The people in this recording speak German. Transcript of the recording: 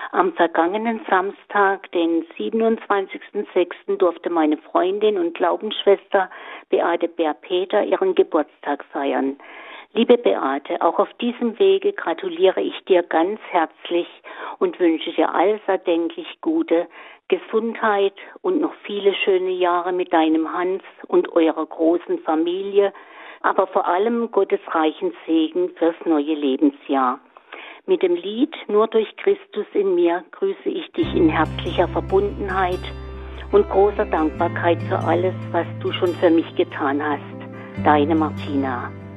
Am vergangenen Samstag, den 27.06., durfte meine Freundin und Glaubensschwester Beate Bär-Peter ihren Geburtstag feiern. Liebe Beate, auch auf diesem Wege gratuliere ich dir ganz herzlich und wünsche dir alles erdenklich Gute, Gesundheit und noch viele schöne Jahre mit deinem Hans und eurer großen Familie, aber vor allem Gottes reichen Segen fürs neue Lebensjahr. Mit dem Lied Nur durch Christus in mir grüße ich dich in herzlicher Verbundenheit und großer Dankbarkeit für alles, was du schon für mich getan hast. Deine Martina.